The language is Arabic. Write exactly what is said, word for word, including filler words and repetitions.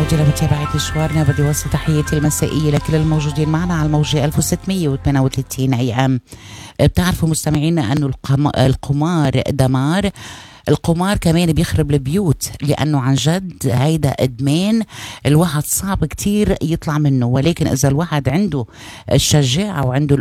مستمعينا متابعي مشوارنا، بدي اوصل تحياتي المسائيه لكل الموجودين معنا على الموجه ألف وستمية وثمانية وثلاثين اي ام. بتعرفوا مستمعينا انه القمار دمار، القمار كمان بيخرب البيوت، لأنه عن جد هيدا إدمان الواحد صعب كتير يطلع منه، ولكن إذا الواحد عنده الشجاعة وعنده